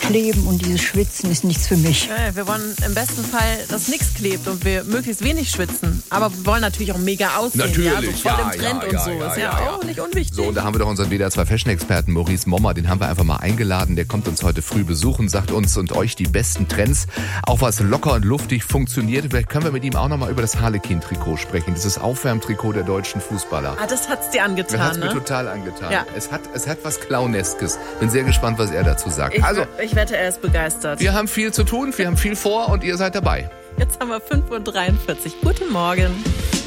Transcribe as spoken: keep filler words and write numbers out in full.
Kleben und dieses Schwitzen ist nichts für mich. Ja, wir wollen im besten Fall, dass nichts klebt und wir möglichst wenig schwitzen. Aber wir wollen natürlich auch mega aussehen. Natürlich, ja, so voll ja, im Trend ja, und ja, so. ja, ist ja, ja, ja. auch nicht unwichtig. So, und da haben wir doch unseren W D R zwei Fashion-Experten Maurice Mommer, den haben wir einfach mal eingeladen. Der kommt uns heute früh besuchen, sagt uns und euch die besten Trends, auch was locker und luftig funktioniert. Vielleicht können wir mit ihm auch nochmal über das Harlequin-Trikot sprechen, dieses Aufwärmtrikot der deutschen Fußballer. Ah, das hat's dir angetan, Das hat's ne? mir total angetan. Ja. Es hat, es hat was Clowneskes. Bin sehr gespannt, was er dazu sagt. Ich, Also, ich wette, er ist begeistert. wir haben viel zu tun, wir haben viel vor und ihr seid dabei. Jetzt haben wir fünf Uhr dreiundvierzig. Guten Morgen.